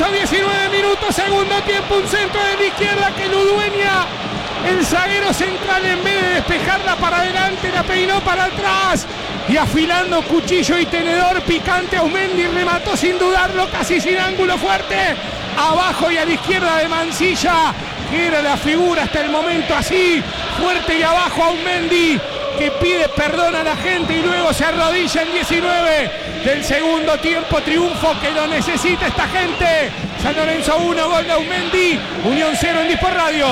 Lorenzo, 19 minutos, segundo tiempo, un centro de la izquierda que Ludueña, el zaguero central, en vez de despejarla para adelante, la peinó para atrás y afilando cuchillo y tenedor picante, Aumendi remató sin dudarlo, casi sin ángulo fuerte, abajo y a la izquierda de Mansilla, que era la figura hasta el momento, así, fuerte y abajo Aumendi, que pide perdón a la gente y luego se arrodilla en 19 del segundo tiempo. Triunfo que lo necesita esta gente. San Lorenzo 1, gol de Aumendi, Unión 0 en Dispor Radio.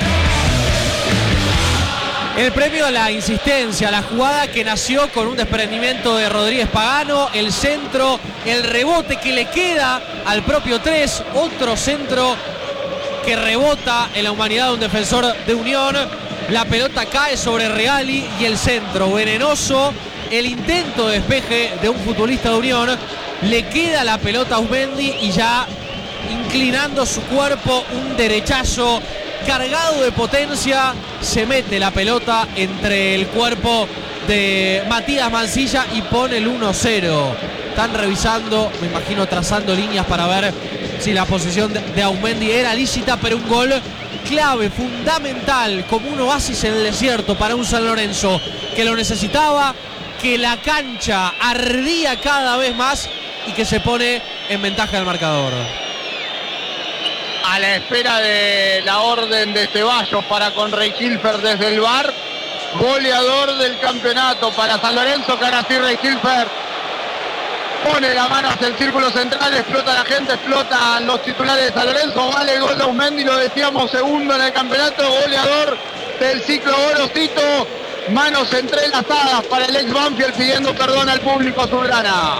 El premio a la insistencia, la jugada que nació con un desprendimiento de Rodríguez Pagano, el centro, el rebote que le queda al propio 3, otro centro que rebota en la humanidad de un defensor de Unión. La pelota cae sobre Reali y el centro venenoso, el intento de despeje de un futbolista de Unión, le queda la pelota a Aumendi y ya inclinando su cuerpo, un derechazo cargado de potencia, se mete la pelota entre el cuerpo de Matías Mansilla y pone el 1-0. Están revisando, me imagino trazando líneas para ver si la posesión de Aumendi era lícita, pero un gol clave, fundamental, como un oasis en el desierto para un San Lorenzo que lo necesitaba, que la cancha ardía cada vez más y que se pone en ventaja del marcador. A la espera de la orden de Ceballos para con Rey Hilfer desde el VAR, goleador del campeonato para San Lorenzo, que ahora sí Rey Hilfer pone la mano hacia el círculo central, explota la gente, explotan los titulares de San Lorenzo, vale el gol de Aumendi, lo decíamos, segundo en el campeonato, goleador del ciclo Gorosito, manos entrelazadas para el ex Banfield pidiendo perdón al público azulgrana.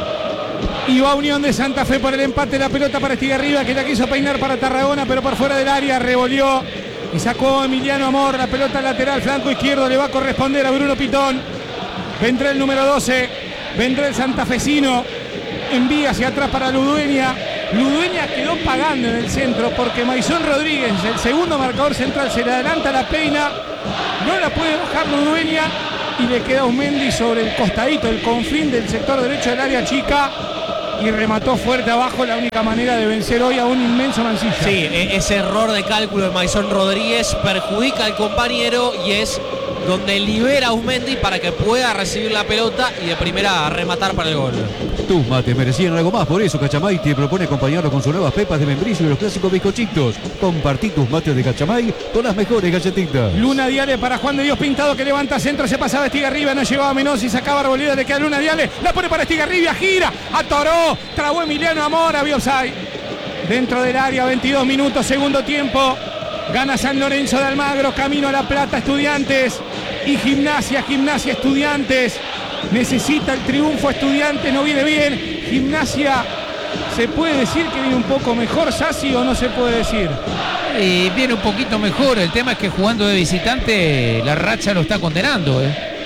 Y va Unión de Santa Fe por el empate, la pelota para Estigarribia, que la quiso peinar para Tarragona, pero por fuera del área, revolvió y sacó Emiliano Amor, la pelota lateral, flanco izquierdo, le va a corresponder a Bruno Pitón. Vendrá el número 12, vendrá el santafesino, envía hacia atrás para Ludueña. Ludueña quedó pagando en el centro porque Maisón Rodríguez, el segundo marcador central, se le adelanta la peina, no la puede bajar Ludueña y le queda Aumendi sobre el costadito, el confín del sector derecho del área chica, y remató fuerte abajo, la única manera de vencer hoy a un inmenso Mansilla. Sí, ese error de cálculo de Maisón Rodríguez perjudica al compañero y es donde libera a Aumendi para que pueda recibir la pelota y de primera rematar para el gol. Tus mates merecían algo más, por eso Cachamay te propone acompañarlo con sus nuevas pepas de membrillo y los clásicos bizcochitos. Compartí tus mates de Cachamay con las mejores galletitas. Luna Diale para Juan de Dios Pintado, que levanta centro, se pasaba Estigarribia, no llegaba Menossi, sacaba Arboleda, le queda Luna Diale, la pone para Estigarribia, gira, atoró, trabó Emiliano Amor, había offside. Dentro del área, 22 minutos, segundo tiempo. Gana San Lorenzo de Almagro, camino a La Plata, Estudiantes y Gimnasia, Estudiantes. Necesita el triunfo, Estudiantes no viene bien. Gimnasia, ¿se puede decir que viene un poco mejor, Sassi, o no se puede decir? Viene un poquito mejor, el tema es que jugando de visitante la racha lo está condenando.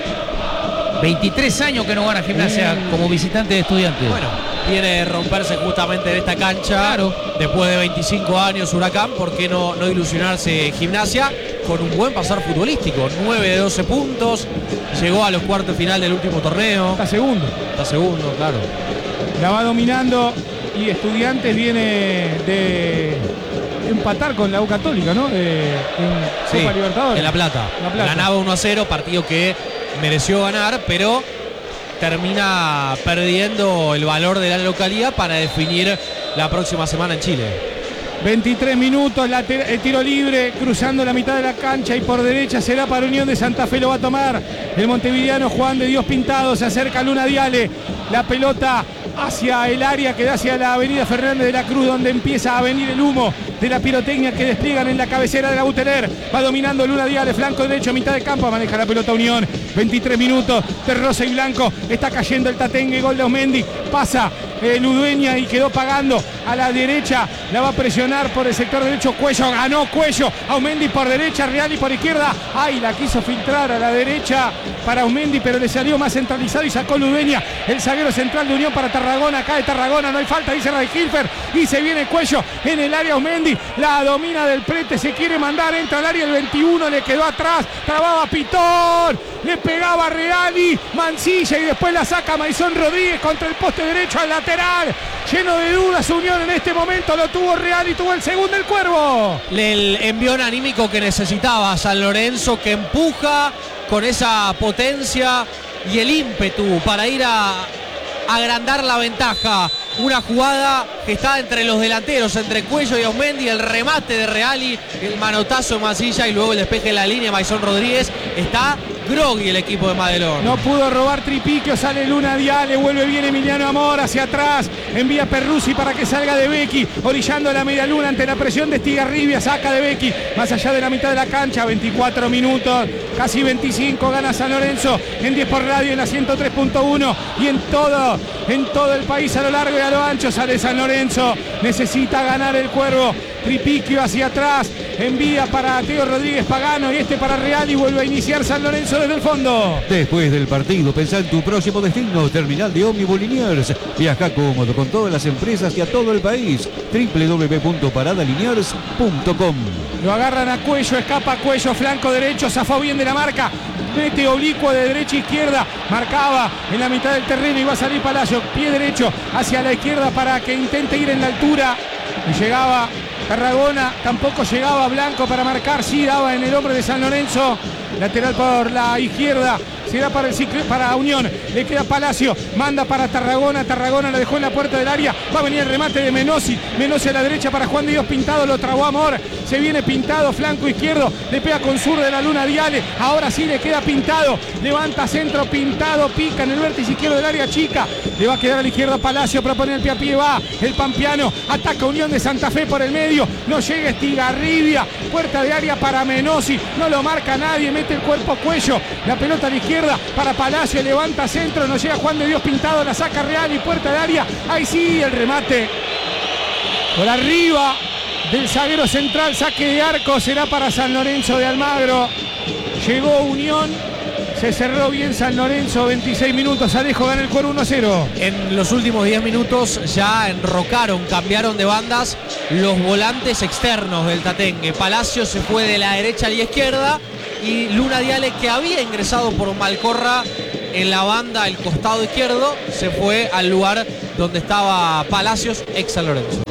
23 años que no gana Gimnasia como visitante de Estudiantes. Bueno, viene a romperse justamente en esta cancha, claro. Después de 25 años Huracán, ¿por qué no ilusionarse Gimnasia? Con un buen pasar futbolístico, 9 de 12 puntos, llegó a los cuartos final del último torneo. Está segundo, claro. La va dominando y Estudiantes viene de empatar con la U Católica, ¿no? En Copa Libertadores. En La Plata. Ganaba 1-0, partido que mereció ganar, pero termina perdiendo el valor de la localidad para definir la próxima semana en Chile. 23 minutos, el tiro libre, cruzando la mitad de la cancha y por derecha será para Unión de Santa Fe, lo va a tomar el montevideano Juan de Dios Pintado, se acerca Luna Diale, la pelota hacia el área que da hacia la avenida Fernández de la Cruz, donde empieza a venir el humo de la pirotecnia que despliegan en la cabecera de la Buteler. Va dominando Luna Diale, flanco derecho, mitad de campo, maneja la pelota Unión. 23 minutos de rosa y blanco, está cayendo el Tatengue, gol de Aumendi, pasa Ludueña y quedó pagando a la derecha, la va a presionar por el sector derecho Cuello, ganó Cuello, Aumendi por derecha, Reali por izquierda, ay, la quiso filtrar a la derecha para Aumendi, pero le salió más centralizado y sacó Ludueña, el zaguero central de Unión para Tarragona, cae Tarragona, no hay falta, dice Ray Hilfer, y se viene Cuello en el área Aumendi, Otamendi, la domina del Prete, se quiere mandar, entra al área el 21, le quedó atrás, trababa Pitón, le pegaba Reali, Mancilla y después la saca Maison Rodríguez contra el poste derecho al lateral. Lleno de dudas Unión en este momento, lo tuvo Reali, tuvo el segundo el Cuervo. El envión anímico que necesitaba San Lorenzo, que empuja con esa potencia y el ímpetu para ir a agrandar la ventaja. Una jugada que está entre los delanteros, entre Cuello y Aumendi, el remate de Reali, el manotazo de Mancilla y luego el despeje de la línea Maison Rodríguez. Está grogui el equipo de Madelón. No pudo robar Tripiquio, sale Luna Diale, vuelve bien Emiliano Amor hacia atrás, envía Perruzzi para que salga De Becchi, orillando la media luna ante la presión de Estigarribia, saca De Becchi, más allá de la mitad de la cancha, 24 minutos, casi 25, gana San Lorenzo en 10 por radio, en la 103.1 y en todo el país a lo largo y a lo ancho sale San Lorenzo, necesita ganar el Cuervo. Tripiquio hacia atrás, envía para Teo Rodríguez Pagano y este para Real y vuelve a iniciar San Lorenzo desde el fondo. Después del partido, pensá en tu próximo destino, terminal de Ómnibus Liniers. Viaja cómodo con todas las empresas y a todo el país. www.paradaliniers.com. Lo agarran a Cuello, escapa Cuello, flanco derecho, zafó bien de la marca. Mete oblicuo de derecha a izquierda, marcaba en la mitad del terreno y va a salir Palacio, pie derecho hacia la izquierda para que intente ir en la altura. Y llegaba Tarragona, tampoco llegaba Blanco para marcar, sí daba en el hombre de San Lorenzo, lateral por la izquierda, será para Unión, le queda Palacio, manda para Tarragona, Tarragona lo dejó en la puerta del área, va a venir el remate de Menossi a la derecha para Juan de Dios Pintado, lo trabó Amor, se viene Pintado, flanco izquierdo, le pega con sur de la Luna Diale, ahora sí le queda Pintado, levanta centro Pintado, pica en el vértice izquierdo del área chica, le va a quedar a la izquierda Palacio, propone el pie a pie, va el pampeano, ataca Unión de Santa Fe por el medio, no llega Estigarribia, puerta de área para Menossi, no lo marca nadie, mete el cuerpo Cuello, la pelota a la izquierda para Palacio, levanta centro, no llega Juan de Dios Pintado, la saca Real y puerta de área, ahí sí el remate por arriba del zaguero central, saque de arco, será para San Lorenzo de Almagro. Llegó Unión, se cerró bien San Lorenzo, 26 minutos, Alejo gana el Cuervo 1-0. En los últimos 10 minutos ya enrocaron, cambiaron de bandas los volantes externos del Tatengue. Palacio se fue de la derecha a la izquierda y Luna Diale, que había ingresado por Malcorra en la banda, el costado izquierdo, se fue al lugar donde estaba Palacios, ex San Lorenzo.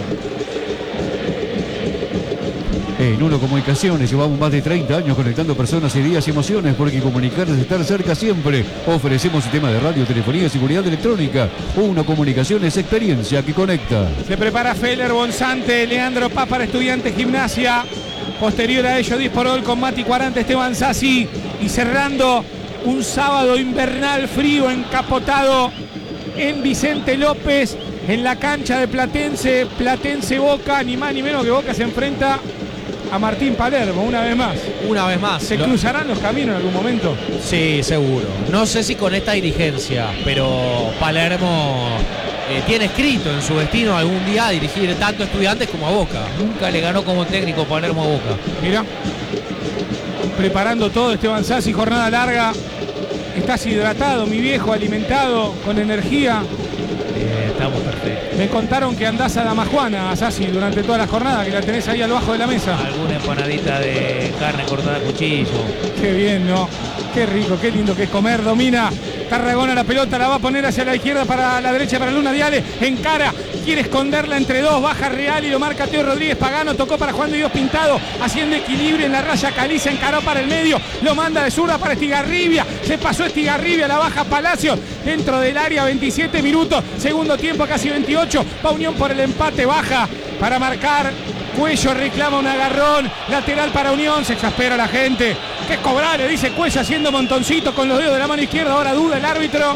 En Uno Comunicaciones llevamos más de 30 años conectando personas, ideas y emociones, porque comunicar es estar cerca siempre. Ofrecemos sistemas de radio, telefonía y seguridad electrónica. Uno Comunicaciones, experiencia que conecta. Se prepara Feller, Bonzante, Leandro Paz para Estudiantes Gimnasia. Posterior a ello, 10 por gol con Mati Cuarante, Esteban Sassi. Y cerrando un sábado invernal frío, encapotado en Vicente López, en la cancha de Platense. Platense Boca, ni más ni menos que Boca se enfrenta a Martín Palermo, una vez más. Una vez más. ¿Se cruzarán los caminos en algún momento? Sí, seguro. No sé si con esta dirigencia, pero Palermo tiene escrito en su destino algún día dirigir tanto a Estudiantes como a Boca. Nunca le ganó como técnico Palermo a Boca. Mira, preparando todo Esteban Sassi, jornada larga. Estás hidratado, mi viejo, alimentado, con energía. Estamos perfectos. Me contaron que andás a Damajuana, Sassi, durante toda la jornada, que la tenés ahí al bajo de la mesa. Alguna empanadita de carne cortada a cuchillo. Qué bien, ¿no? Qué rico, qué lindo que es comer. Domina Tarragona la pelota, la va a poner hacia la izquierda para la derecha para Luna Diale. Encara, quiere esconderla entre dos, baja Real y lo marca Teo Rodríguez Pagano. Tocó para Juan de Dios Pintado, haciendo equilibrio en la raya. Caliza encaró para el medio, lo manda de zurda para Estigarribia. Se pasó Estigarribia, la baja Palacios dentro del área, 27 minutos. Segundo tiempo, casi 28. Va Unión por el empate, baja para marcar. Cuello reclama un agarrón, lateral para Unión, se exaspera la gente. ¿Qué es cobrar? Le dice Cuello haciendo montoncito con los dedos de la mano izquierda, ahora duda el árbitro.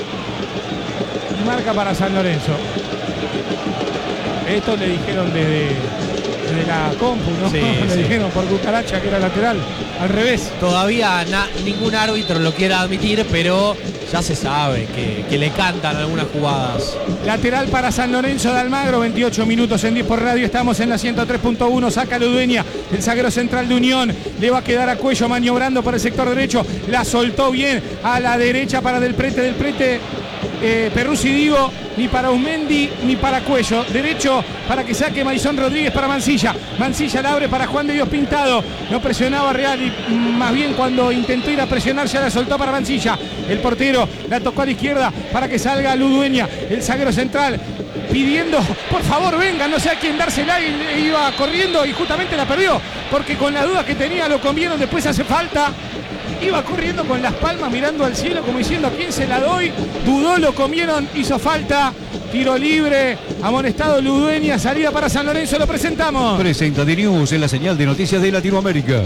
Y marca para San Lorenzo. Esto le dijeron desde la compu, ¿no? Sí, le sí. dijeron por cucaracha que era lateral, al revés. Todavía ningún árbitro lo quiera admitir, pero ya se sabe que le cantan algunas jugadas. Lateral para San Lorenzo de Almagro, 28 minutos en 10 por radio, estamos en la 103.1, saca Ludueña, el zaguero central de Unión, le va a quedar a Cuello maniobrando por el sector derecho, la soltó bien a la derecha para Del Prete, Perruzzi Divo, ni para Aumendi ni para Cuello. Derecho para que saque Maison Rodríguez para Mansilla. Mansilla la abre para Juan de Dios Pintado. No presionaba Real y más bien cuando intentó ir a presionar ya la soltó para Mansilla. El portero la tocó a la izquierda para que salga Ludueña, el zaguero central, pidiendo por favor venga, no sé a quién dársela, y iba corriendo y justamente la perdió, porque con las dudas que tenía lo convieron, después hace falta. Iba corriendo con las palmas mirando al cielo como diciendo a quién se la doy, dudó, lo comieron, hizo falta, tiro libre, amonestado Ludueña, salida para San Lorenzo, lo presentamos. Presenta The News en la señal de noticias de Latinoamérica.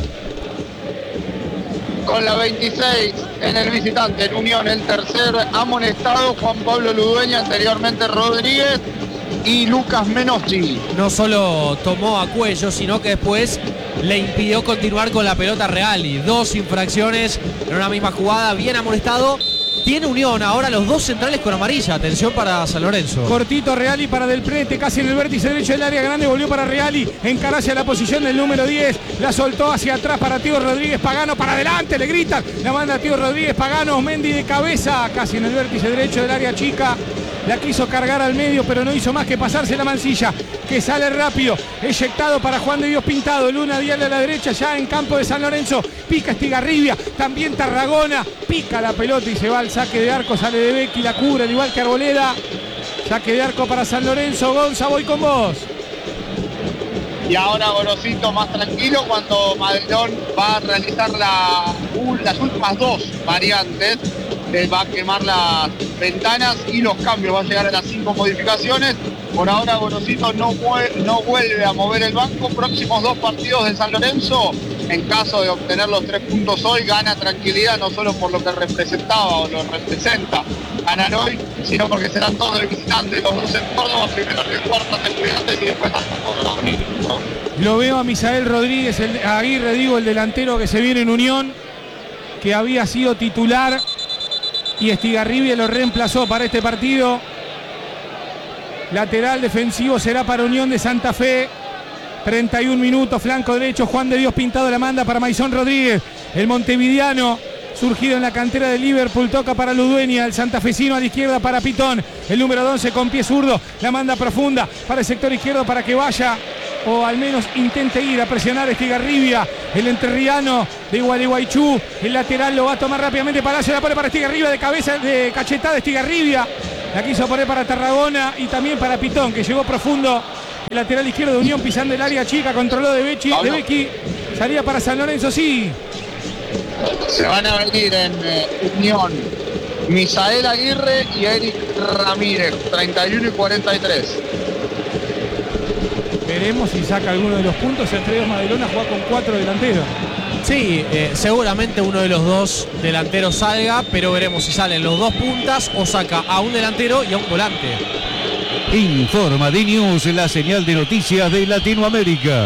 Con la 26 en el visitante, en Unión, el tercer amonestado, Juan Pablo Ludueña, anteriormente Rodríguez y Lucas Menossi. No solo tomó a Cuello, sino que después le impidió continuar con la pelota Real, y 2 infracciones en una misma jugada, bien amonestado. Tiene Unión ahora los 2 centrales con amarilla. Atención para San Lorenzo. Cortito Reali para Del Prete, casi en el vértice derecho del área grande, volvió para Reali, encaró hacia la posición del número 10, la soltó hacia atrás para Tío Rodríguez Pagano, para adelante, le gritan, la manda Tío Rodríguez Pagano, Mendy de cabeza, casi en el vértice derecho del área chica. La quiso cargar al medio, pero no hizo más que pasarse la Mansilla, que sale rápido, eyectado para Juan de Dios Pintado, Luna Dial a la derecha, ya en campo de San Lorenzo, pica Estigarribia, también Tarragona, pica la pelota y se va al saque de arco, sale de Becchi, la cubre al igual que Arboleda, saque de arco para San Lorenzo. Gonza, voy con vos. Y ahora Gorosito más tranquilo cuando Madelón va a realizar las últimas 2 variantes. Va a quemar las ventanas y los cambios, va a llegar a las 5 modificaciones. Por ahora Gorosito no vuelve a mover el banco. Próximos 2 partidos de San Lorenzo, en caso de obtener los 3 puntos hoy, gana tranquilidad, no solo por lo que representaba o lo representa ganar hoy, sino porque serán todos de visitantes, los 2 en Córdoba, primero en cuarta de estudiantes y después Lo veo a Misael Rodríguez, Aguirre, digo, el delantero que se viene en Unión, que había sido titular y Estigarribia lo reemplazó para este partido. Lateral defensivo será para Unión de Santa Fe. 31 minutos, flanco derecho, Juan de Dios Pintado la manda para Maison Rodríguez, el montevideano, surgido en la cantera de Liverpool, toca para Ludueña, el santafesino a la izquierda para Pitón, el número 11 con pie zurdo, la manda profunda para el sector izquierdo para que vaya, o al menos intente ir a presionar a Estigarribia, el entrerriano de Gualeguaychú, el lateral lo va a tomar rápidamente Palacio, la pone para Estigarribia, de cabeza, de cachetada Estigarribia, la quiso poner para Tarragona y también para Pitón, que llegó profundo, el lateral izquierdo de Unión pisando el área chica, controló de Becchi, salía para San Lorenzo, sí. Se van a venir en Unión Misael Aguirre y Eric Ramírez, 31 y 43. Veremos si saca alguno de los puntos. Entre ellos Madelona juega con 4 delanteros. Sí, seguramente uno de los 2 delanteros salga, pero veremos si salen los 2 puntas o saca a un delantero y a un volante. Informa The News en la señal de noticias de Latinoamérica.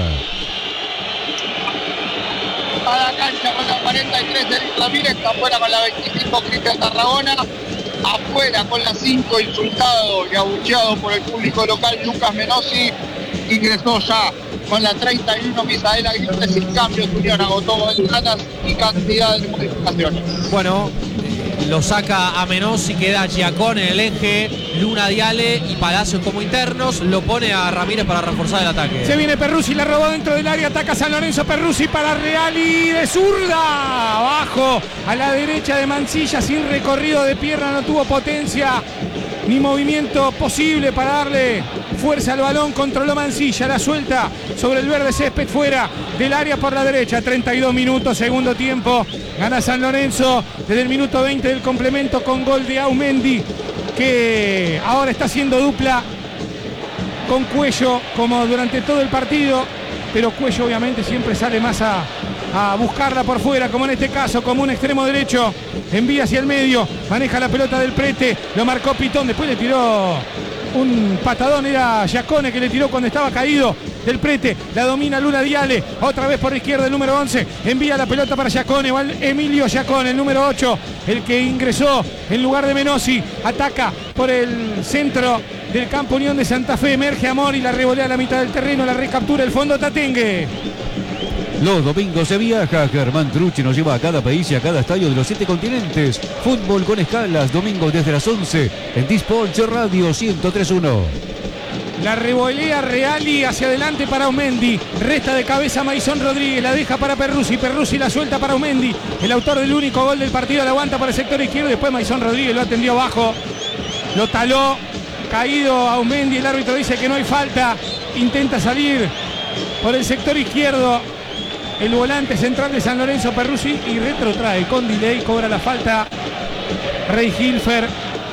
A la cancha con la 43 Eric Ramírez, afuera con la 25 Cristian Tarragona, afuera con la 5 insultado y abucheado por el público local Lucas Menossi, ingresó ya con la 31 Misael Aguirre, sin cambios. Unión agotó ventanas y cantidad de modificaciones. Bueno, lo saca a Menossi, queda Giacón en el eje, Luna Diale y Palacios como internos, lo pone a Ramírez para reforzar el ataque. Se viene Perruzzi, la robó dentro del área, ataca San Lorenzo, Perruzzi para Reali de zurda, abajo a la derecha de Mansilla, sin recorrido de pierna, no tuvo potencia ni movimiento posible para darle fuerza al balón, controló Mansilla, la suelta sobre el verde césped fuera del área por la derecha. 32 minutos, segundo tiempo, gana San Lorenzo desde el minuto 20 del complemento con gol de Aumendi, que ahora está haciendo dupla con Cuello como durante todo el partido, pero Cuello obviamente siempre sale más a buscarla por fuera, como en este caso, como un extremo derecho, envía hacia el medio, maneja la pelota Del Prete, lo marcó Pitón, después le tiró un patadón, era Giacone que le tiró cuando estaba caído. Del Prete, la domina Luna Diale, otra vez por la izquierda el número 11, envía la pelota para Giacone, Emilio Giacone, el número 8, el que ingresó en lugar de Menossi, ataca por el centro del campo Unión de Santa Fe, emerge Amor y la revolea a la mitad del terreno, la recaptura el fondo Tatengue. Los domingos se viaja. Germán Trucci nos lleva a cada país y a cada estadio de los 7 continentes. Fútbol con escalas, domingos desde las 11 en Dispolch Radio 103.1. La revolea Reali hacia adelante para Aumendi. Resta de cabeza Maison Rodríguez. La deja para Perruzzi. Perruzzi la suelta para Aumendi. El autor del único gol del partido la aguanta para el sector izquierdo. Después Maison Rodríguez lo atendió abajo. Lo taló. Caído Aumendi. El árbitro dice que no hay falta. Intenta salir por el sector izquierdo. El volante central de San Lorenzo, Perruzzi, y retrotrae con delay. Cobra la falta Rey Hilfer.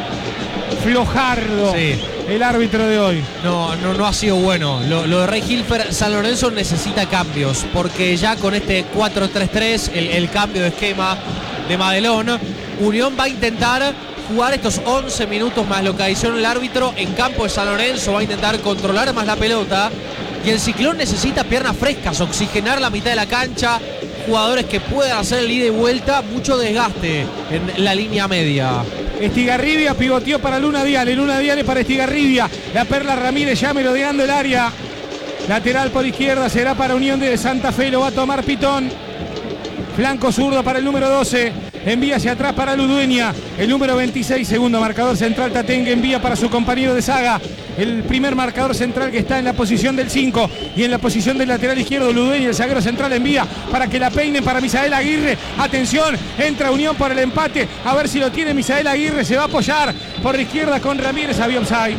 Flojardo. Sí. El árbitro de hoy. No ha sido bueno. Lo de Rey Hilfer, San Lorenzo necesita cambios, porque ya con este 4-3-3, el cambio de esquema de Madelón, Unión va a intentar jugar estos 11 minutos más lo que adicionó el árbitro en campo de San Lorenzo, va a intentar controlar más la pelota, y el Ciclón necesita piernas frescas, oxigenar la mitad de la cancha, jugadores que puedan hacer el ida y vuelta, mucho desgaste en la línea media. Estigarribia pivoteó para Luna Viale. Luna Viale para Estigarribia. La Perla Ramírez ya merodeando el área. Lateral por izquierda será para Unión de Santa Fe. Lo va a tomar Pitón. Flanco zurdo para el número 12. Envía hacia atrás para Ludueña. El número 26, segundo marcador central Tatengue. Envía para su compañero de saga. El primer marcador central que está en la posición del 5 y en la posición del lateral izquierdo Ludueña, el zaguero central, envía para que la peinen para Misael Aguirre. Atención, entra Unión por el empate, a ver si lo tiene Misael Aguirre, se va a apoyar por la izquierda con Ramírez. Había offside,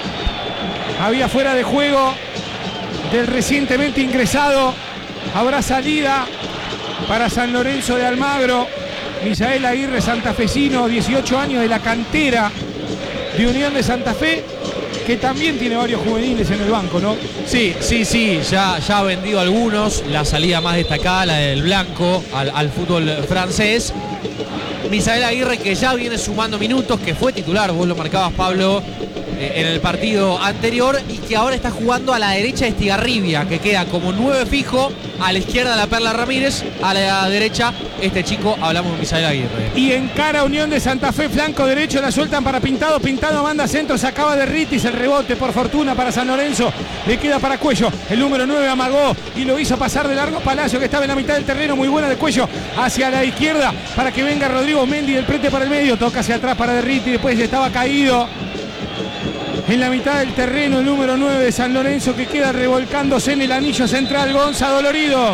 había fuera de juego del recientemente ingresado. Habrá salida para San Lorenzo de Almagro. Misael Aguirre, santafesino, 18 años, de la cantera de Unión de Santa Fe, que también tiene varios juveniles en el banco, ¿no? Sí, ya ha vendido algunos. La salida más destacada, la del Blanco al fútbol francés. Misael Aguirre, que ya viene sumando minutos, que fue titular, vos lo marcabas, Pablo, en el partido anterior, y que ahora está jugando a la derecha de Estigarribia, que queda como 9 fijo, a la izquierda la Perla Ramírez, a la derecha este chico, hablamos de Misael Aguirre. Y encara Unión de Santa Fe, flanco derecho, la sueltan para Pintado. Pintado manda centro, se acaba de Ritis, el rebote por fortuna para San Lorenzo, le queda para Cuello, el número 9 amagó y lo hizo pasar de largo Palacio, que estaba en la mitad del terreno, muy buena de Cuello, hacia la izquierda para que venga Rodrigo Mendy, del prete para el medio, toca hacia atrás para Derriti, después estaba caído en la mitad del terreno el número 9 de San Lorenzo, que queda revolcándose en el anillo central. Gonza dolorido.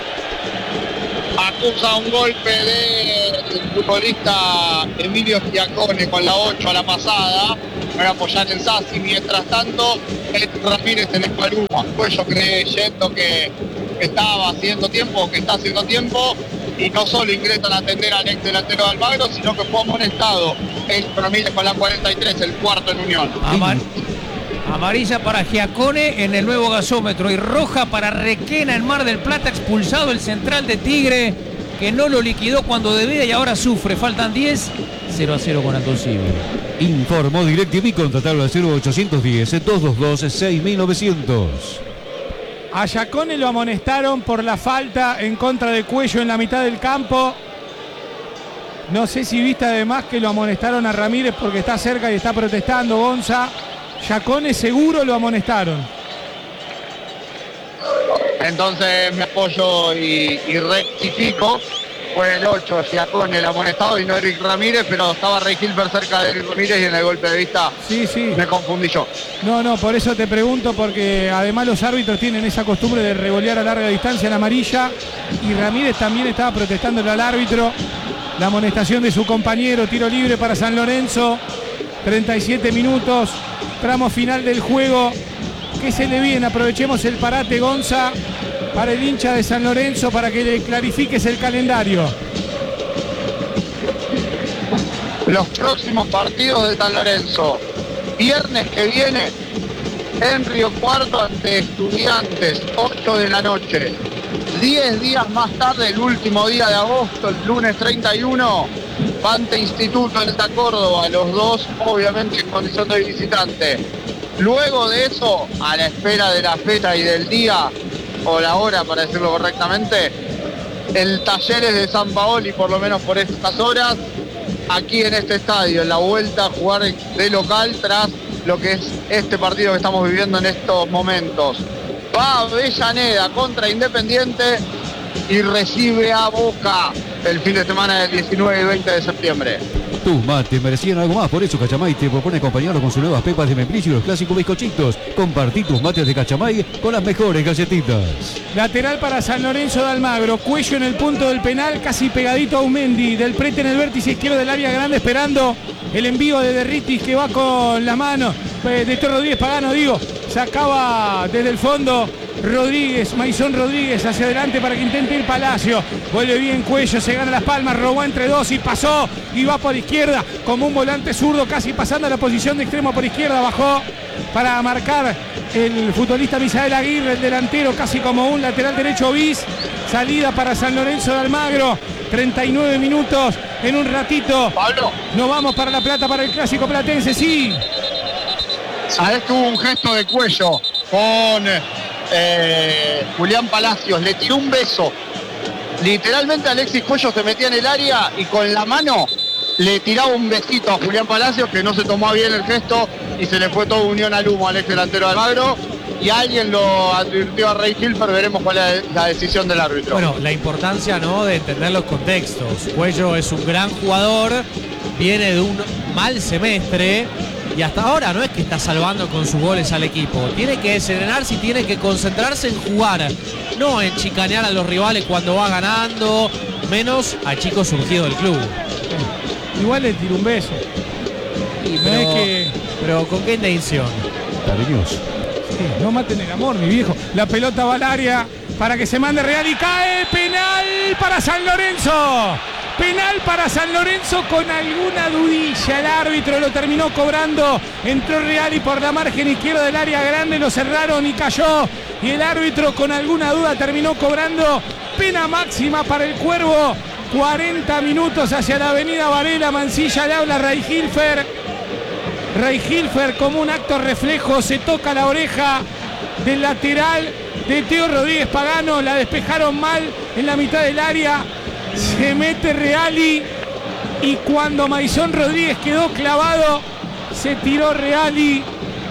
Acusa un golpe del futbolista Emilio Giacone con la 8 a la pasada para apoyar el Sassi. Mientras tanto, Ramírez en el Paluma. Cuello creyendo que estaba haciendo tiempo, que está haciendo tiempo, y no solo ingresan a atender al ex delantero de Almagro, sino que fue amonestado el Ramírez con la 43, el cuarto en Unión. Amarilla para Giacone en el nuevo gasómetro y roja para Requena en Mar del Plata, expulsado el central de Tigre, que no lo liquidó cuando debía y ahora sufre. Faltan 10, 0-0 con Alto Civi. Informó DirecTV, contratarlo al 0810-222-6900. A Giacone lo amonestaron por la falta en contra de Cuello en la mitad del campo. No sé si viste además que lo amonestaron a Ramírez porque está cerca y está protestando, Gonza. Giacone seguro lo amonestaron. Entonces me apoyo y rectifico. Fue el 8, Giacone el amonestado y no Eric Ramírez, pero estaba Rey Hilfer cerca de Eric Ramírez y en el golpe de vista me confundí yo. No, por eso te pregunto, porque además los árbitros tienen esa costumbre de revolear a larga distancia en amarilla, y Ramírez también estaba protestándole al árbitro la amonestación de su compañero. Tiro libre para San Lorenzo, 37 minutos, tramo final del juego. ¿Qué se le viene? Aprovechemos el parate, Gonza, para el hincha de San Lorenzo, para que le clarifiques el calendario. Los próximos partidos de San Lorenzo: viernes que viene en Río Cuarto ante Estudiantes, 8 de la noche. 10 días más tarde, el último día de agosto, el lunes 31, ante Instituto de Córdoba, los dos obviamente en condición de visitante. Luego de eso, a la espera de la fecha y del día, o la hora para decirlo correctamente, el Talleres de San Paoli, por lo menos por estas horas, aquí en este estadio, en la vuelta a jugar de local tras lo que es este partido que estamos viviendo en estos momentos. Va Avellaneda contra Independiente y recibe a Boca el fin de semana del 19 y 20 de septiembre. Tus mates merecían algo más, por eso Cachamay te propone acompañarlo con sus nuevas pepas de membrillo y los clásicos bizcochitos. Compartí tus mates de Cachamay con las mejores galletitas. Lateral para San Lorenzo de Almagro, Cuello en el punto del penal, casi pegadito a Umendi, Del Prete en el vértice izquierdo del área grande esperando el envío de Derritis que va con la mano de Teo Rodríguez Pagano, sacaba desde el fondo Rodríguez, Maizón Rodríguez hacia adelante para que intente ir Palacio, vuelve bien Cuello, se gana las palmas, robó entre dos y pasó y va por izquierda como un volante zurdo, casi pasando a la posición de extremo por izquierda, bajó para marcar el futbolista Misael Aguirre, el delantero, casi como un lateral derecho bis. Salida para San Lorenzo de Almagro, 39 minutos, en un ratito Pablo, nos vamos para La Plata para el clásico platense, sí. sabés que hubo un gesto de Cuello con Julián Palacios, le tiró un beso. Literalmente Alexis Cuello se metía en el área y con la mano le tiraba un besito a Julián Palacios, que no se tomó bien el gesto y se le fue todo unión al humo al ex delantero de Almagro. Y alguien lo advirtió a Rey Hilfer, veremos cuál es la decisión del árbitro. Bueno, la importancia, ¿no?, de entender los contextos. Cuello es un gran jugador, viene de un mal semestre y hasta ahora no es que está salvando con sus goles al equipo. Tiene que serenarse y tiene que concentrarse en jugar, no en chicanear a los rivales cuando va ganando, menos al chico surgido del club. Igual le tiró un beso. Y No es que... pero ¿con qué intención? Cariñoso. Sí, no maten el amor, mi viejo. La pelota va al área para que se mande Real y cae. Penal para San Lorenzo. Penal para San Lorenzo con alguna dudilla. El árbitro lo terminó cobrando. Entró Real y por la margen izquierda del área grande lo cerraron y cayó. Y el árbitro con alguna duda terminó cobrando pena máxima para el Cuervo. 40 minutos hacia la avenida Varela. Mansilla le habla a Rey Hilfer. Rey Hilfer, como un acto reflejo, se toca la oreja del lateral de Teo Rodríguez Pagano. La despejaron mal en la mitad del área. Se mete Reali y cuando Maizón Rodríguez quedó clavado, se tiró Reali.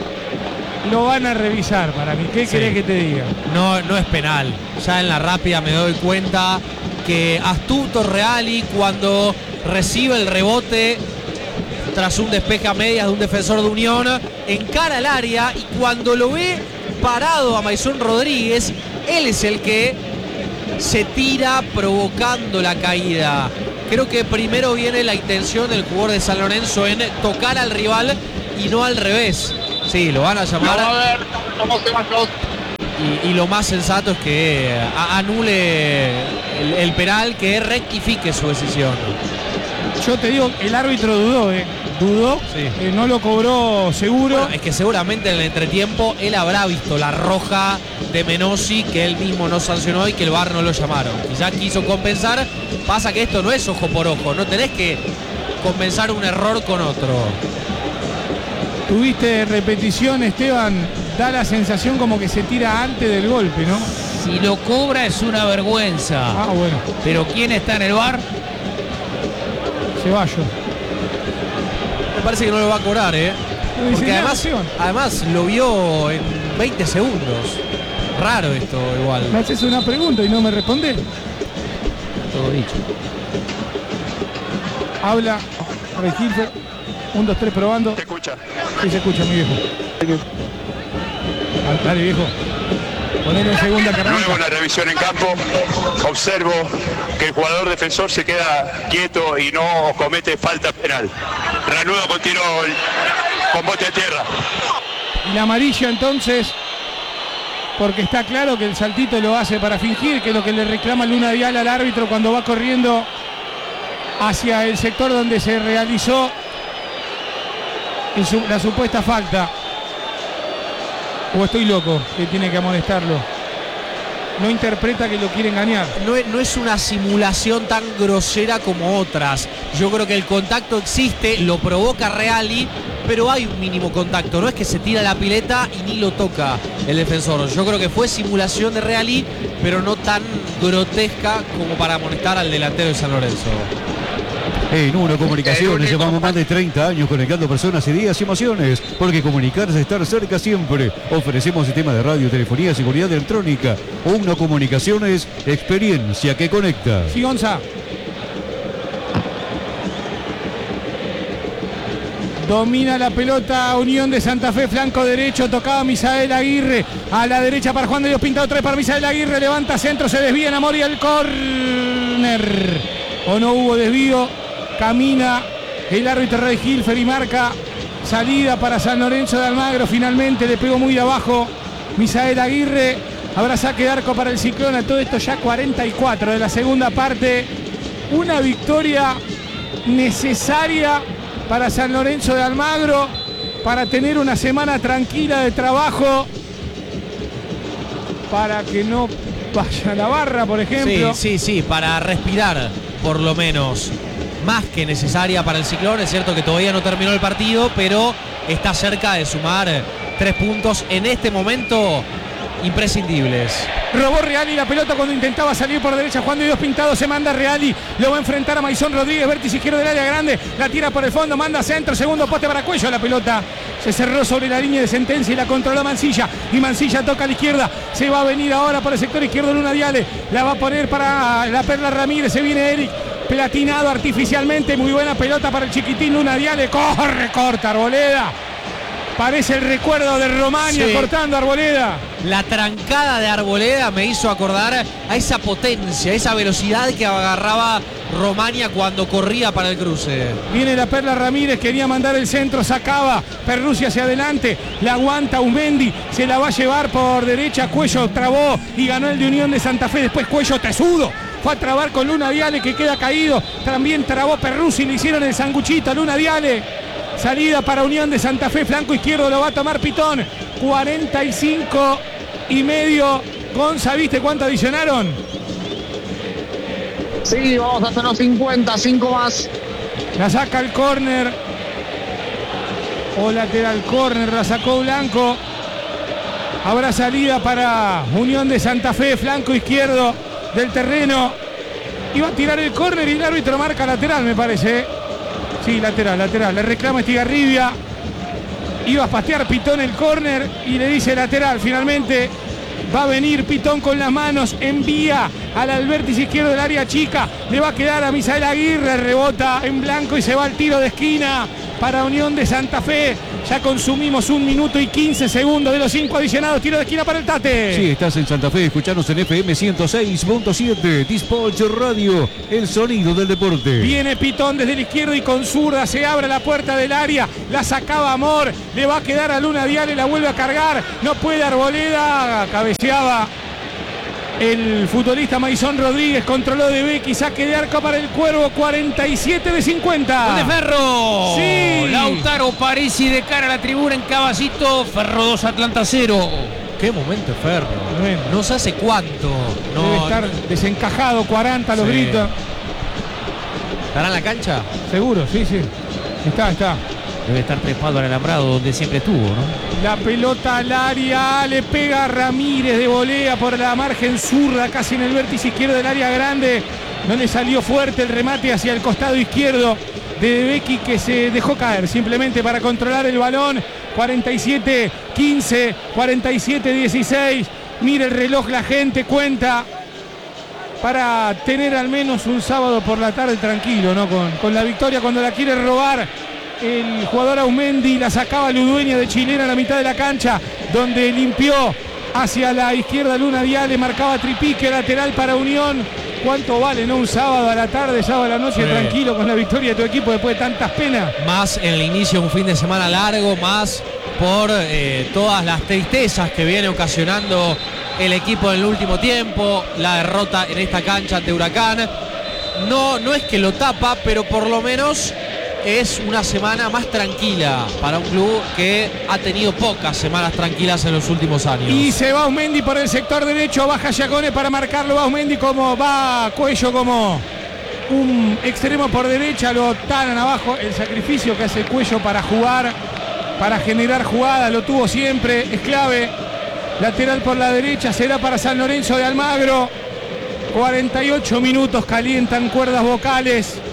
Lo van a revisar para mí. ¿Qué querés que te diga? No, no es penal. Ya en la rápida me doy cuenta que astuto Reali cuando recibe el rebote tras un despeje a medias de un defensor de Unión, encara el área y cuando lo ve parado a Maizón Rodríguez, él es el que se tira provocando la caída. Creo que primero viene la intención del jugador de San Lorenzo en tocar al rival y no al revés. Sí, lo van a llamar. Vamos a ver cómo se va todo. Y lo más sensato es que anule el penal, que rectifique su decisión. Yo te digo, el árbitro dudó, dudó, Sí. No lo cobró seguro. Bueno, es que seguramente en el entretiempo él habrá visto la roja de Menossi, que él mismo no sancionó y que el VAR no lo llamaron. Quizás quiso compensar. Pasa que esto no es ojo por ojo, no tenés que compensar un error con otro. Tuviste repetición, Esteban, da la sensación como que se tira antes del golpe, ¿no? Si lo cobra es una vergüenza. Ah, bueno, Pero ¿quién está en el bar? Ceballos. Me parece que no lo va a cobrar, porque además lo vio en 20 segundos. Raro esto igual. Me haces una pregunta y no me respondes. Todo dicho. Habla Rey Hilfer. 1, 2, 3 probando. ¿Se escucha? Sí, se escucha, mi viejo. Dale, viejo. Ponelo en segunda que Luego arranca. la revisión en campo, observo que el jugador defensor se queda quieto y no comete falta penal. Reanudo continuo con bote a tierra. Y la amarilla entonces, porque está claro que el saltito lo hace para fingir, que es lo que le reclama Luna Dial al árbitro cuando va corriendo hacia el sector donde se realizó la supuesta falta. O estoy loco, que tiene que amonestarlo. No interpreta que lo quiere engañar. No es una simulación tan grosera como otras. Yo creo que el contacto existe, lo provoca Reali, pero hay un mínimo contacto. No es que se tira la pileta y ni lo toca el defensor. Yo creo que fue simulación de Reali, pero no tan grotesca como para amonestar al delantero de San Lorenzo. En Uno Comunicaciones llevamos más de 30 años conectando personas, ideas y emociones, porque comunicarse es estar cerca siempre. Ofrecemos sistema de radio, telefonía, seguridad electrónica. Uno Comunicaciones, experiencia que conecta. Sí, Gonza. Domina la pelota Unión de Santa Fe, flanco derecho, tocaba Misael Aguirre, a la derecha para Juan de Dios Pintado, 3 para Misael Aguirre, levanta centro, se desvía en Amor y al córner. O no hubo desvío, camina el árbitro Rey Hilfer y marca salida para San Lorenzo de Almagro, finalmente le pegó muy de abajo Misael Aguirre, habrá saque de arco para el Ciclón, todo esto ya 44 de la segunda parte, una victoria necesaria para San Lorenzo de Almagro, para tener una semana tranquila de trabajo, para que no vaya a la barra, por ejemplo. Sí, para respirar, por lo menos. Más que necesaria para el Ciclón. Es cierto que todavía no terminó el partido, pero está cerca de sumar 3 puntos en este momento imprescindibles. Robó Reali la pelota cuando intentaba salir por derecha. Juan de Dios Pintado, se manda Reali, lo va a enfrentar a Maizón Rodríguez, vértice izquierdo del área grande, la tira por el fondo, manda centro, segundo poste para Cuello, la pelota se cerró sobre la línea de sentencia y la controló Mancilla, y Mancilla toca a la izquierda, se va a venir ahora por el sector izquierdo Luna Diale, la va a poner para la Perla Ramírez, se viene Eric, platinado artificialmente, muy buena pelota para el chiquitín Luna Diale, corta Arboleda. Parece el recuerdo de Romaña cortando a Arboleda. La trancada de Arboleda me hizo acordar a esa potencia, esa velocidad que agarraba Romaña cuando corría para el cruce. Viene la Perla Ramírez, quería mandar el centro, sacaba Perrucci hacia adelante, la aguanta Umendi, se la va a llevar por derecha, Cuello trabó y ganó el de Unión de Santa Fe, después Cuello tesudo. Fue a trabar con Luna Diale que queda caído, también trabó Perrucci, le hicieron el sanguchito a Luna Diale. Salida para Unión de Santa Fe, flanco izquierdo lo va a tomar Pitón. 45 y medio. Gonza, ¿viste cuánto adicionaron? Sí, vamos hasta los 50, 5 más. La saca el córner. O lateral córner, la sacó Blanco. Habrá salida para Unión de Santa Fe, flanco izquierdo del terreno. Iba a tirar el córner y el árbitro marca lateral, me parece. Sí, lateral. Le reclama Estigarribia. Iba a patear Pitón el córner y le dice lateral. Finalmente va a venir Pitón con las manos. Envía al vértice izquierdo del área chica. Le va a quedar a Misael Aguirre. Rebota en Blanco y se va al tiro de esquina para Unión de Santa Fe. Ya consumimos 1 minuto y 15 segundos de los 5 adicionados. Tiro de esquina para el Tate. Sí, estás en Santa Fe. Escuchanos en FM 106.7. Dispatch Radio, el sonido del deporte. Viene Pitón desde la izquierda y con zurda se abre la puerta del área. La sacaba Amor. Le va a quedar a Luna Diale. La vuelve a cargar. No puede Arboleda. Cabeceaba el futbolista Maizón Rodríguez, controló de Becky, saque de arco para el Cuervo, 47 de 50. ¡De Ferro! Sí. Lautaro Parisi de cara a la tribuna en Caballito, Ferro 2, Atlanta 0. Qué momento Ferro. Bueno. No sé hace cuánto. Debe estar desencajado, 40 los gritos. ¿Estará en la cancha? Seguro, sí. Está. Debe estar trepado al alambrado donde siempre estuvo, ¿no? La pelota al área, le pega a Ramírez de volea por la margen zurda, casi en el vértice izquierdo del área grande. No le salió fuerte el remate hacia el costado izquierdo de Becky, que se dejó caer simplemente para controlar el balón. 47-15, 47-16. Mira el reloj, la gente cuenta para tener al menos un sábado por la tarde tranquilo, ¿no? Con la victoria cuando la quiere robar el jugador Aumendi, la sacaba Ludueña de Chilena a la mitad de la cancha, donde limpió hacia la izquierda Luna Diale, marcaba Tripique, lateral para Unión. ¿Cuánto vale, no? Un sábado a la tarde, sábado a la noche, tranquilo con la victoria de tu equipo después de tantas penas. Más en el inicio de un fin de semana largo, más por todas las tristezas que viene ocasionando el equipo en el último tiempo, la derrota en esta cancha ante Huracán. No es que lo tapa, pero por lo menos es una semana más tranquila para un club que ha tenido pocas semanas tranquilas en los últimos años. Y se va Aumendi por el sector derecho, baja Giacone para marcarlo, va Aumendi como va Cuello como un extremo por derecha, lo talan abajo, el sacrificio que hace Cuello para jugar, para generar jugada, lo tuvo siempre, es clave. Lateral por la derecha, será para San Lorenzo de Almagro. 48 minutos, calientan cuerdas vocales.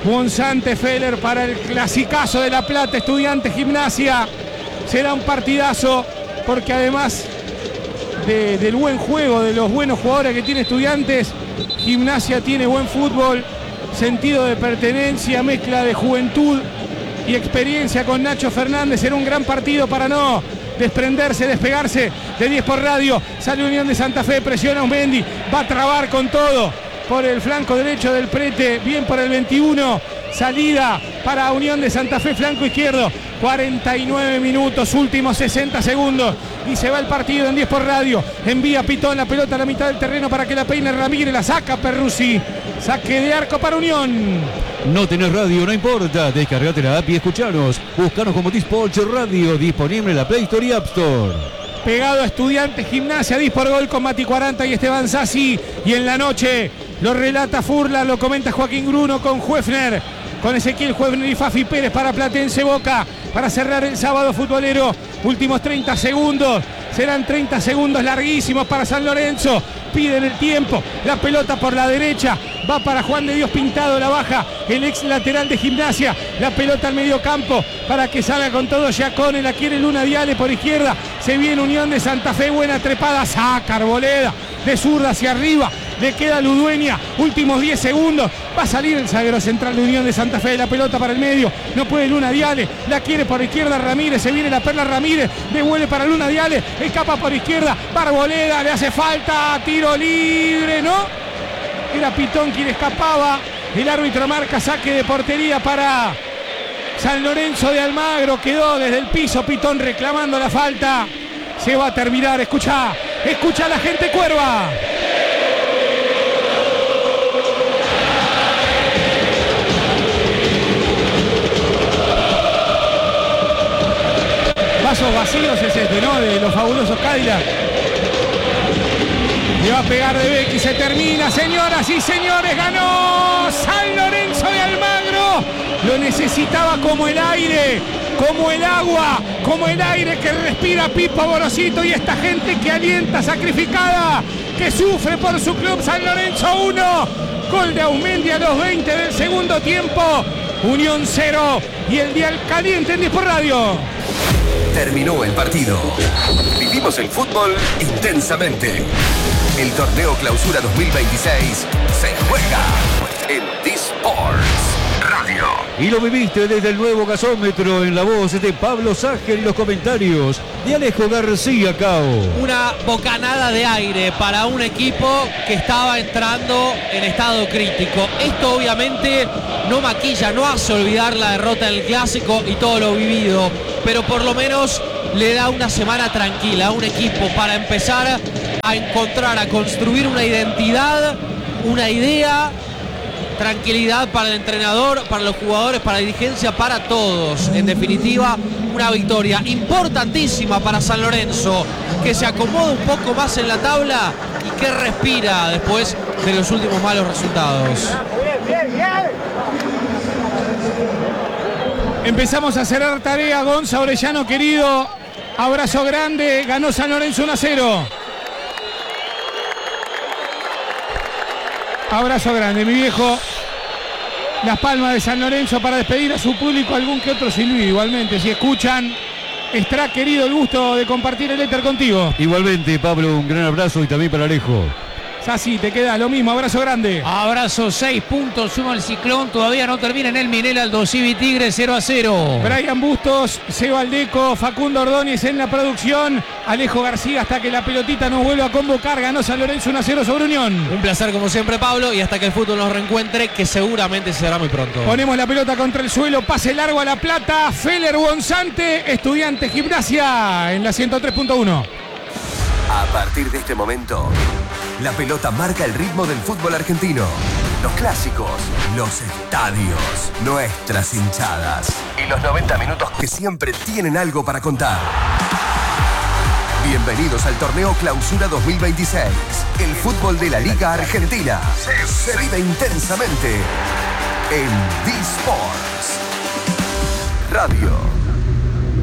Monzante Feller para el clasicazo de La Plata, Estudiantes Gimnasia. Será un partidazo porque además del buen juego, de los buenos jugadores que tiene Estudiantes, Gimnasia tiene buen fútbol, sentido de pertenencia, mezcla de juventud y experiencia con Nacho Fernández. Será un gran partido para no desprenderse, despegarse de 10 por radio. Sale Unión de Santa Fe, presiona a Umendi, va a trabar con todo por el flanco derecho del Prete, bien por el 21, salida para Unión de Santa Fe, flanco izquierdo. 49 minutos, últimos 60 segundos y se va el partido en 10 por radio. Envía Pitón la pelota a la mitad del terreno para que la peine Ramírez, la saca Perruzzi, saque de arco para Unión. No tenés radio, no importa, descargate la app y escuchanos. Buscanos como Dispatch Radio, disponible en la Play Store y App Store. Pegado a Estudiantes Gimnasia, 10 por gol con Mati 40 y Esteban Sassi. Y en la noche lo relata Furla, lo comenta Joaquín Bruno con Huefner, con Ezequiel Huefner y Fafi Pérez para Platense Boca, para cerrar el sábado futbolero. Últimos 30 segundos, serán 30 segundos larguísimos para San Lorenzo. Piden el tiempo, la pelota por la derecha, va para Juan de Dios Pintado, la baja el ex lateral de Gimnasia, la pelota al medio campo para que salga con todo Giacone, la quiere Luna Viale por izquierda, se viene Unión de Santa Fe, buena trepada, saca Arboleda de zurda hacia arriba, le queda Ludueña, últimos 10 segundos, va a salir el zaguero central de Unión de Santa Fe, la pelota para el medio, no puede Luna Viale, la quiere por izquierda Ramírez, se viene la Perla Ramírez, devuelve para Luna Viale, escapa por izquierda, Arboleda, le hace falta, tiro libre, ¿no? Era Pitón quien escapaba, el árbitro marca saque de portería para San Lorenzo de Almagro, quedó desde el piso Pitón reclamando la falta, se va a terminar, escucha a la gente Cuerva. Vasos vacíos es este, ¿no? De los fabulosos Cadillac. Le va a pegar de Becky, se termina, señoras y señores, ganó San Lorenzo de Almagro. Lo necesitaba como el aire, como el agua, como el aire que respira Pipo Borosito y esta gente que alienta sacrificada, que sufre por su club. San Lorenzo 1, gol de Aumendi a los 20 del segundo tiempo. Unión 0 y el dial caliente en 10 por radio. Terminó el partido. Vivimos el fútbol intensamente. El torneo Clausura 2026 se juega en Disports Radio. Y lo viviste desde el nuevo gasómetro en la voz de Pablo Ságer y los comentarios de Alejo García Cao. Una bocanada de aire para un equipo que estaba entrando en estado crítico. Esto obviamente no maquilla, no hace olvidar la derrota del Clásico y todo lo vivido, pero por lo menos le da una semana tranquila a un equipo para empezar a encontrar, a construir una identidad, una idea, tranquilidad para el entrenador, para los jugadores, para la dirigencia, para todos. En definitiva, una victoria importantísima para San Lorenzo, que se acomoda un poco más en la tabla y que respira después de los últimos malos resultados. Empezamos a cerrar tarea, Gonza Orellano querido, abrazo grande, ganó San Lorenzo 1-0. Abrazo grande, mi viejo. Las palmas de San Lorenzo para despedir a su público, algún que otro silbido igualmente. Si escuchan, Estra, querido, el gusto de compartir el éter contigo. Igualmente, Pablo, un gran abrazo y también para Alejo. Sassi, te queda lo mismo, abrazo grande. Abrazo, 6 puntos, suma el Ciclón, todavía no termina en el Minel, Aldo Civi Tigre 0-0. Brian Bustos, Seba Aldeco, Facundo Ordóñez en la producción, Alejo García hasta que la pelotita nos vuelva a convocar, ganó San Lorenzo 1-0 sobre Unión. Un placer como siempre, Pablo, y hasta que el fútbol nos reencuentre, que seguramente será muy pronto. Ponemos la pelota contra el suelo, pase largo a La Plata, Feller Gonzante, Estudiantes Gimnasia en la 103.1. A partir de este momento, la pelota marca el ritmo del fútbol argentino. Los clásicos, los estadios, nuestras hinchadas y los 90 minutos que siempre tienen algo para contar. Bienvenidos al torneo Clausura 2026. El fútbol de la Liga Argentina se vive intensamente en Disports Radio.